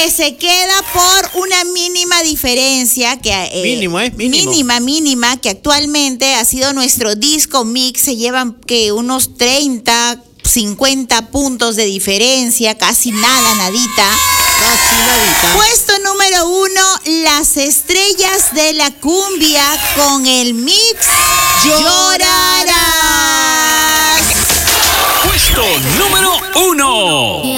que se queda por una mínima diferencia que mínimo. mínima que actualmente ha sido nuestro disco mix. Se llevan que unos 30, 50 puntos de diferencia, casi nadita. Puesto número 1, las estrellas de la cumbia con el mix Llorarás. Puesto número 1.